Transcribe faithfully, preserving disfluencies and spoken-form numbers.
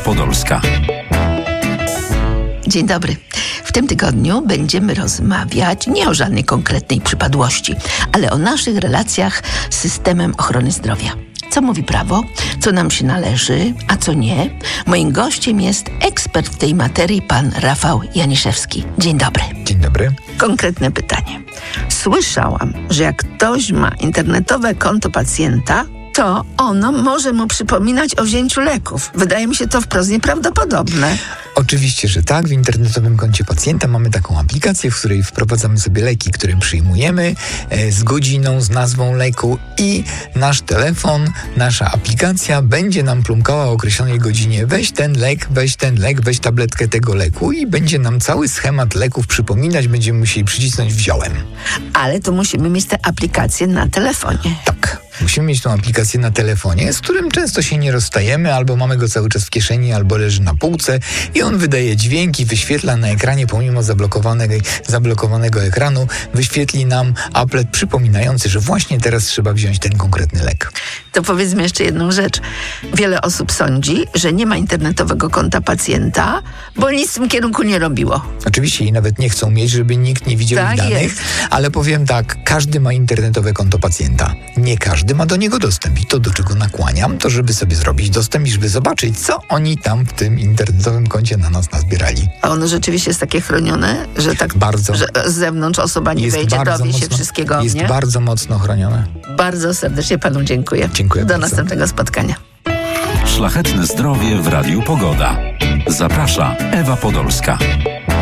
Podolska. Dzień dobry. W tym tygodniu będziemy rozmawiać nie o żadnej konkretnej przypadłości, ale o naszych relacjach z systemem ochrony zdrowia. Co mówi prawo, co nam się należy, a co nie. Moim gościem jest ekspert w tej materii, pan Rafał Janiszewski. Dzień dobry. Dzień dobry. Konkretne pytanie. Słyszałam, że jak ktoś ma internetowe konto pacjenta, to ono może mu przypominać o wzięciu leków. Wydaje mi się to wprost nieprawdopodobne. Oczywiście, że tak. W internetowym koncie pacjenta mamy taką aplikację, w której wprowadzamy sobie leki, które przyjmujemy, e, z godziną, z nazwą leku i nasz telefon, nasza aplikacja będzie nam plumkała o określonej godzinie: weź ten lek, weź ten lek, weź tabletkę tego leku i będzie nam cały schemat leków przypominać, będziemy musieli przycisnąć wziąłem. Ale to musimy mieć tę aplikację na telefonie. Tak. Musimy mieć tą aplikację na telefonie, z którym często się nie rozstajemy, albo mamy go cały czas w kieszeni, albo leży na półce i on wydaje dźwięki, wyświetla na ekranie, pomimo zablokowanego, zablokowanego ekranu, wyświetli nam aplet przypominający, że właśnie teraz trzeba wziąć ten konkretny lek. To powiedzmy jeszcze jedną rzecz. Wiele osób sądzi, że nie ma internetowego konta pacjenta, bo nic w tym kierunku nie robiło. Oczywiście i nawet nie chcą mieć, żeby nikt nie widział Tak ich danych, jest. ale powiem tak, każdy ma internetowe konto pacjenta. Nie każdy ma do niego dostęp i to, do czego nakłaniam, to żeby sobie zrobić dostęp i żeby zobaczyć, co oni tam w tym internetowym koncie na nas nazbierali. A ono rzeczywiście jest takie chronione, że tak Bardzo. że z zewnątrz osoba nie Jest wejdzie, bardzo dowie się mocno- wszystkiego, Jest nie? bardzo mocno chronione. Bardzo serdecznie panu dziękuję. Dziękuję Do bardzo. następnego spotkania. Szlachetne zdrowie w Radiu Pogoda. Zaprasza Ewa Podolska.